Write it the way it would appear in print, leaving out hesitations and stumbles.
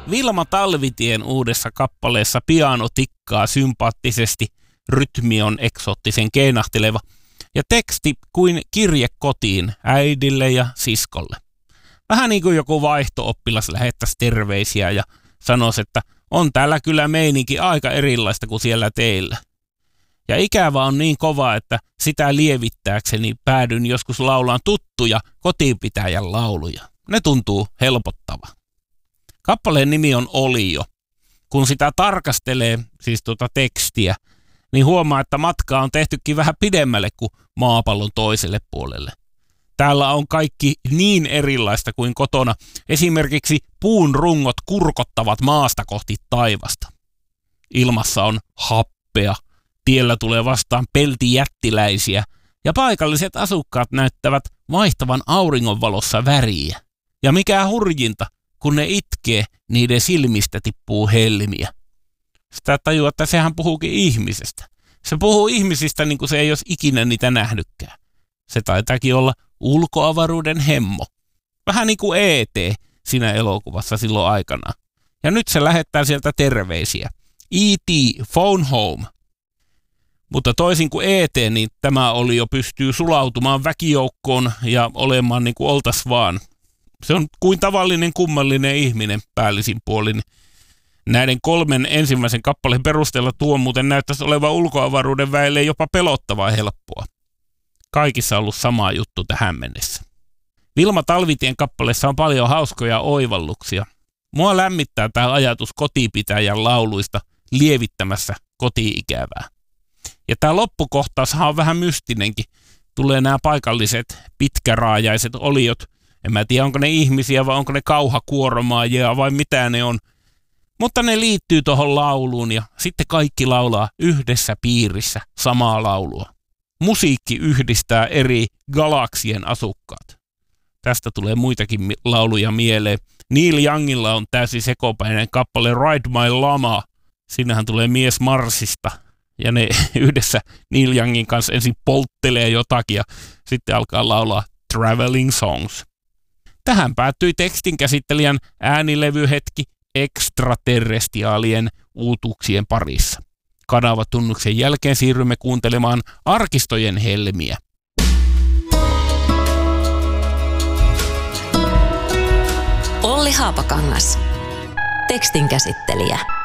Vilma Talvitien uudessa kappaleessa piano tikkaa sympaattisesti, rytmi on eksoottisen keinahteleva ja teksti kuin kirje kotiin äidille ja siskolle. Vähän niin kuin joku vaihto-oppilas lähettäisi terveisiä ja sanoisi, että on täällä kyllä meininki aika erilaista kuin siellä teillä. Ja ikävä on niin kova, että sitä lievittääkseni päädyn joskus laulaan tuttuja kotipitäjän lauluja. Ne tuntuu helpottavaa. Kappaleen nimi on Olio. Kun sitä tarkastelee, siis tekstiä, niin huomaa, että matkaa on tehtykin vähän pidemmälle kuin maapallon toiselle puolelle. Täällä on kaikki niin erilaista kuin kotona. Esimerkiksi puun rungot kurkottavat maasta kohti taivasta. Ilmassa on happea, tiellä tulee vastaan peltijättiläisiä ja paikalliset asukkaat näyttävät vaihtavan auringonvalossa väriä. Ja mikä hurjinta, kun ne itkee, niiden silmistä tippuu helmiä. Sitä tajuaa, että sehän puhuukin ihmisestä. Se puhuu ihmisistä niin kuin se ei olisi ikinä niitä nähnytkään. Se taitaakin olla ulkoavaruuden hemmo. Vähän niin kuin E.T. siinä elokuvassa silloin aikana. Ja nyt se lähettää sieltä terveisiä. E.T. Phone Home. Mutta toisin kuin E.T., niin tämä oli jo pystyy sulautumaan väkijoukkoon ja olemaan niin kuin oltas vaan. Se on kuin tavallinen kummallinen ihminen päällisin puolin. Näiden 3 ensimmäisen kappaleen perusteella tuo muuten näyttäisi olevan ulkoavaruuden väelle jopa pelottavaa helppoa. Kaikissa on ollut sama juttu tähän mennessä. Vilma Talvitien kappaleessa on paljon hauskoja oivalluksia. Mua lämmittää tämä ajatus kotipitäjän lauluista lievittämässä koti-ikävää. Ja tämä loppukohtaushan on vähän mystinenkin. Tulee nämä paikalliset pitkäraajaiset oliot. En mä tiedä, onko ne ihmisiä vai onko ne kauhakuoromaajia vai mitä ne on. Mutta ne liittyy tuohon lauluun ja sitten kaikki laulaa yhdessä piirissä samaa laulua. Musiikki yhdistää eri galaksien asukkaat. Tästä tulee muitakin lauluja mieleen. Neil Youngilla on täysin sekopäinen kappale Ride My Llama. Siinähän tulee mies Marsista. Ja ne yhdessä Neil Youngin kanssa ensin polttelee jotakin ja sitten alkaa laulaa Traveling Songs. Tähän päättyi tekstin käsittelijän äänilevyhetki ekstraterrestiaalien uutuuksien parissa. Kanavatunnuksen jälkeen siirrymme kuuntelemaan arkistojen helmiä. Olli Haapakangas, tekstin käsittelijä.